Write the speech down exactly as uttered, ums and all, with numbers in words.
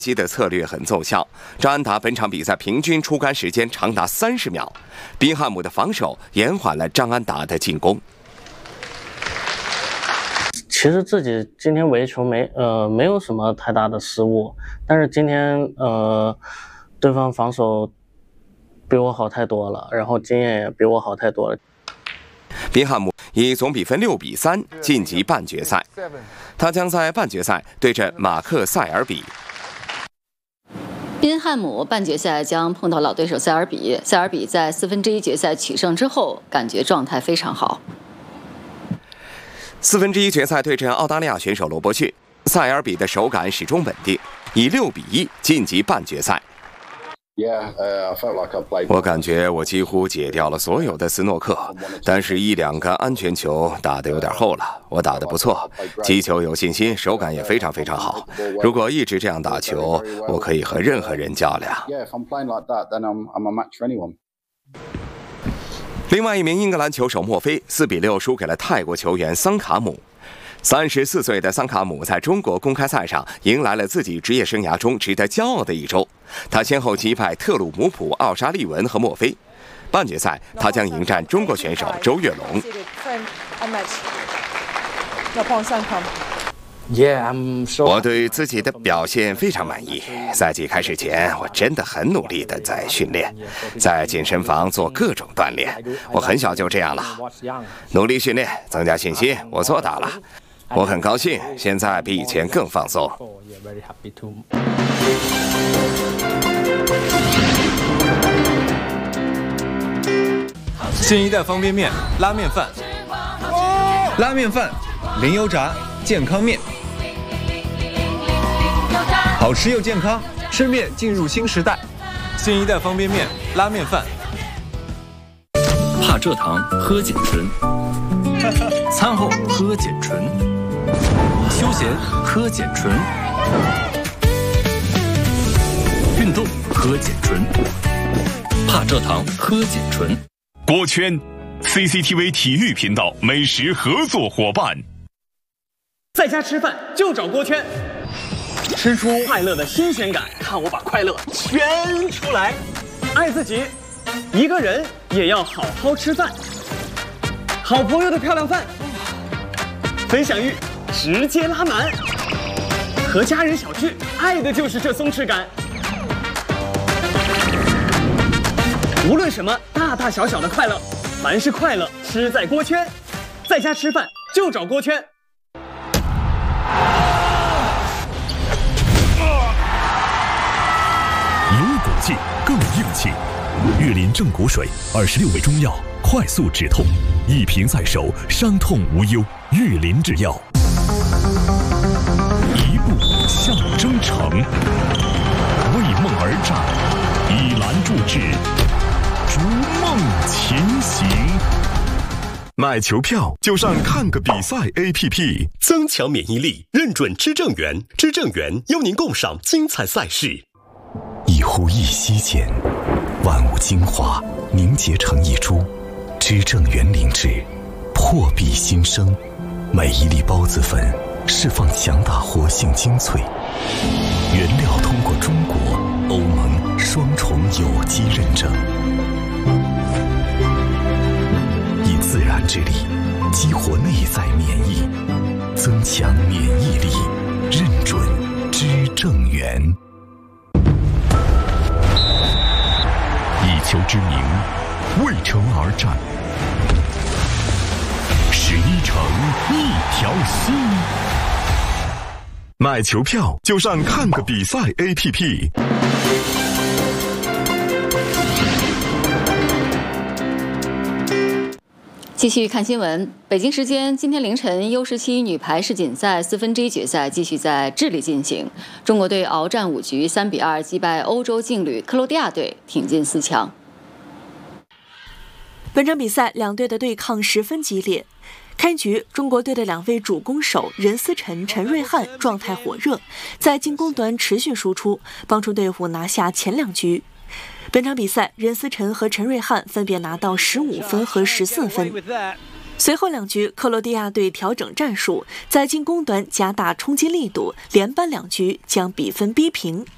击的策略很奏效，张安达本场比赛平均出杆时间长达三十秒，宾汉姆的防守延缓了张安达的进攻。 其实自己今天围球没呃没有什么太大的失误，但是今天呃对方防守比我好太多了，然后经验也比我好太多了。 宾汉姆以总比分六比三晋级半决赛，他将在半决赛对阵马克·塞尔比。 宾汉姆半决赛将碰到老对手塞尔比，塞尔比在四分之一决赛取胜之后，感觉状态非常好。 四分之一决赛对阵澳大利亚选手罗伯逊，塞尔比的手感始终稳定，以六比一晋级半决赛。我感觉我几乎解掉了所有的斯诺克，但是一两个安全球打得有点厚了。我打得不错，击球有信心，手感也非常非常好。如果一直这样打球，我可以和任何人较量。另外一名英格兰球手墨菲四比六输给了泰国球员桑卡姆。三十四岁的桑卡姆在中国公开赛上迎来了自己职业生涯中值得骄傲的一周，他先后击败特鲁姆普、奥沙利文和墨菲。半决赛，他将迎战中国选手周跃龙。我对自己的表现非常满意。赛季开始前，我真的很努力地在训练，在健身房做各种锻炼。我很小就这样了，努力训练，增加信心。我做到了，我很高兴，现在比以前更放松。 新一代方便面拉面饭，拉面饭零油炸健康面，好吃又健康，吃面进入新时代。新一代方便面拉面饭。 怕蔗糖喝碱醇，餐后喝碱醇，休闲喝碱醇，运动喝碱醇，怕蔗糖喝碱醇。 锅圈 C C T V 体育频道美食合作伙伴。 在家吃饭就找锅圈，吃出快乐的新鲜感，看我把快乐圈出来。爱自己，一个人也要好好吃饭。好朋友的漂亮饭，分享欲直接拉满。和家人小聚，爱的就是这松弛感。无论什么大大小小的快乐，凡是快乐吃在锅圈。在家吃饭就找锅圈。 有骨气更硬气，玉林正骨水二十六味中药，快速止痛，一瓶在手，伤痛无忧。玉林制药，一步向征程，为梦而战，以兰助志，逐梦前行。买球票就上看个比赛 A P P， 增强免疫力，认准知正源，知正源邀您共赏精彩赛事。 一呼一吸间，万物精华凝结成一株，知正源灵芝，破壁新生。每一粒孢子粉释放强大活性精粹，原料通过中国、欧盟双重有机认证，以自然之力激活内在免疫，增强免疫力，认准知正源。以球之名，为城而战。十一城，一条心。买球票就上看个比赛 A P P。 继续看新闻。北京时间今天凌晨 U 十七 女排世锦赛四分之一决赛继续在智利进行，中国队鏖战五局，三比二击败欧洲劲旅克罗地亚队，挺进四强。 本场比赛两队的对抗十分激烈。开局，中国队的两位主攻手任思辰、陈瑞翰状态火热，在进攻端持续输出，帮助队伍拿下前两局。本场比赛，任思辰和陈瑞翰分别拿到十五分和十四分。随后两局，克罗地亚队调整战术，在进攻端加大冲击力度，连扳两局将比分逼平。